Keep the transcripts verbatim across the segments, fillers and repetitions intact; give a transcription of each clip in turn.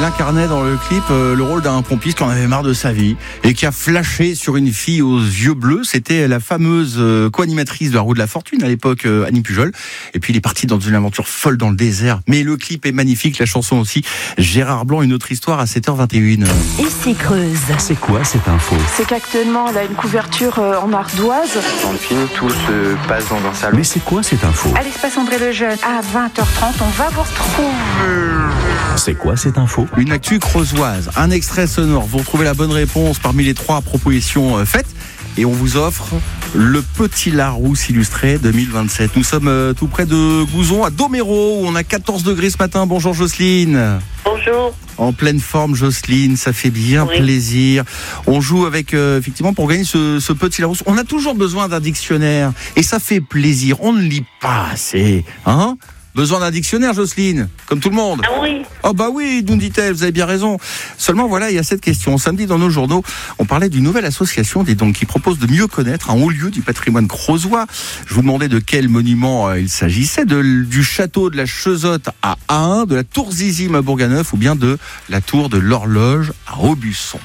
il incarnait dans le clip euh, le rôle d'un pompiste qui en avait marre de sa vie et qui a flashé sur une fille aux yeux bleus. C'était la fameuse euh, co-animatrice de la Roue de la Fortune à l'époque, euh, Annie Pujol. Et puis il est parti dans une aventure folle dans le désert. Mais le clip est magnifique, la chanson aussi. Gérard Blanc, une autre histoire à sept heures vingt et une. Ici Creuse. C'est quoi cette info? C'est qu'actuellement, elle a une couverture en ardoise. Dans le film, tout se passe dans un salon. Mais c'est quoi cette info? À l'espace André Lejeune, à vingt heures trente, on va vous retrouver. C'est quoi cette info? Une actu creusoise, un extrait sonore. Vous retrouvez la bonne réponse parmi les trois propositions faites. Et on vous offre le Petit Larousse illustré deux mille vingt-sept. Nous sommes euh, tout près de Gouzon, à Doméro, où on a quatorze degrés ce matin. Bonjour Jocelyne. Bonjour. En pleine forme Jocelyne, ça fait bien oui. plaisir. On joue avec, euh, effectivement, pour gagner ce, ce Petit Larousse. On a toujours besoin d'un dictionnaire. Et ça fait plaisir. On ne lit pas assez. Hein ? Besoin d'un dictionnaire, Jocelyne, comme tout le monde. Ah oui. Oh bah oui, nous dit-elle, vous avez bien raison. Seulement voilà, il y a cette question. Samedi, dans nos journaux, on parlait d'une nouvelle association, dis donc, qui propose de mieux connaître un haut lieu du patrimoine creusois. Je vous demandais de quel monument euh, il s'agissait, de, du château de la Chezotte à Ahun, de la tour Zizim à Bourganeuf ou bien de la tour de l'Horloge à Aubusson.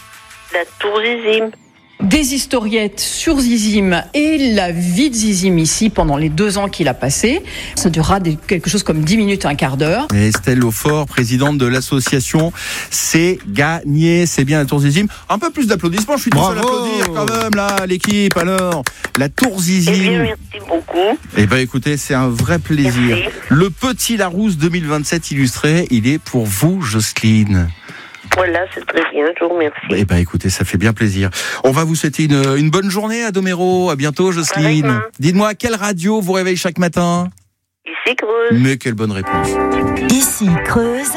La tour Zizim. Des historiettes sur Zizim et la vie de Zizim ici pendant les deux ans qu'il a passé. Ça durera des, quelque chose comme dix minutes, un quart d'heure. Et Estelle Aufort, présidente de l'association, c'est gagné. C'est bien la tour Zizim. Un peu plus d'applaudissements, je suis tout seul à applaudir quand même là, l'équipe. Alors, la tour Zizim. Eh bien, merci beaucoup. Eh bien, écoutez, c'est un vrai plaisir. Merci. Le Petit Larousse deux mille vingt-sept illustré, il est pour vous, Jocelyne. Voilà, c'est très bien, je vous remercie. Eh ben, écoutez, ça fait bien plaisir. On va vous souhaiter une, une bonne journée à Doméro. À bientôt, Jocelyne. Dites-moi, à quelle radio vous réveille chaque matin? Ici Creuse. Mais quelle bonne réponse. Ici Creuse.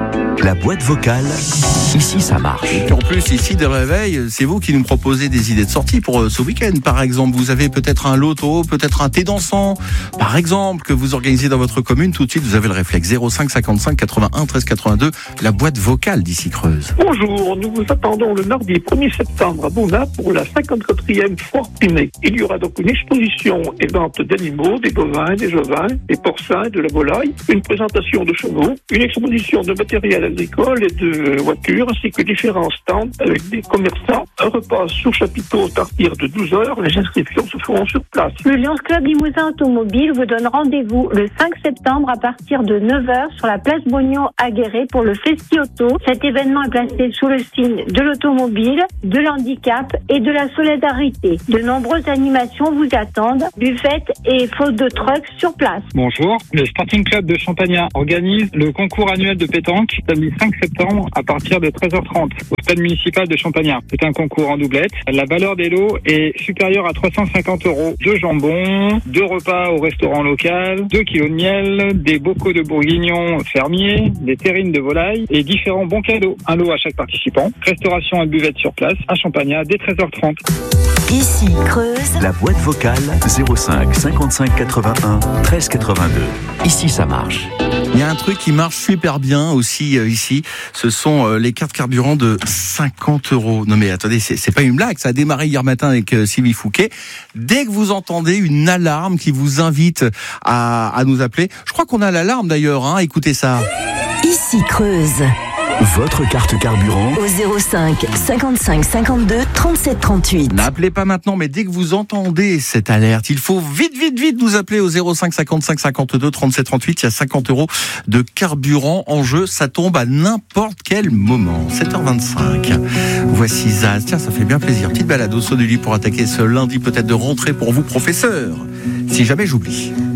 La boîte vocale, ici ça marche. Et puis en plus, ici, des réveils, c'est vous qui nous proposez des idées de sortie pour euh, ce week-end. Par exemple, vous avez peut-être un loto, peut-être un thé dansant, par exemple, que vous organisez dans votre commune. Tout de suite, vous avez le réflexe. zéro cinq cinquante-cinq quatre-vingt-un treize quatre-vingt-deux, la boîte vocale d'Ici Creuse. Bonjour, nous vous attendons le mardi premier septembre à Bouna pour la cinquante-quatrième Foire Pinay. Il y aura donc une exposition et vente d'animaux, des bovins, des ovins, des porcins, de la volaille, une présentation de chevaux, une exposition de matériel agricole et de voitures, ainsi que différents stands avec des commerçants. Un repas sur chapiteau à partir de douze heures. Les inscriptions se feront sur place. Le Lions Club Limousin Automobile vous donne rendez-vous le cinq septembre à partir de neuf heures sur la place Bognon à Guéret pour le Festi Auto. Cet événement est placé sous le signe de l'automobile, de l'handicap et de la solidarité. De nombreuses animations vous attendent, buffettes et fautes de trucks sur place. Bonjour, le Sporting Club de Champagnat organise le concours annuel de pétanque samedi cinq septembre à partir de treize heures trente au stade municipal de Champagnat. C'est un concours en doublette. La valeur des lots est supérieure à trois cent cinquante euros. Deux jambons, deux repas au restaurant local, deux kilos de miel, des bocaux de bourguignon fermiers, des terrines de volaille et différents bons cadeaux. Un lot à chaque participant. Restauration et buvette sur place à Champagnat dès treize heures trente. Ici Creuse. La boîte vocale zéro cinq cinquante-cinq quatre-vingt-un treize quatre-vingt-deux. Ici ça marche. Il y a un truc qui marche super bien aussi euh, ici, ce sont euh, les cartes carburant de cinquante euros. Non mais attendez, c'est, c'est pas une blague, ça a démarré hier matin avec euh, Sylvie Fouquet. Dès que vous entendez une alarme qui vous invite à, à nous appeler, je crois qu'on a l'alarme d'ailleurs, hein, écoutez ça. Ici Creuse. Votre carte carburant au zéro cinq cinquante-cinq cinquante-deux trente-sept trente-huit. N'appelez pas maintenant, mais dès que vous entendez cette alerte, il faut vite, vite, vite nous appeler au zéro cinq cinquante-cinq cinquante-deux trente-sept trente-huit. Il y a cinquante euros de carburant en jeu. Ça tombe à n'importe quel moment. sept heures vingt-cinq. Voici Zaz. Tiens, ça fait bien plaisir. Petite balade au saut du lit pour attaquer ce lundi peut-être de rentrée pour vous, professeurs. Si jamais j'oublie.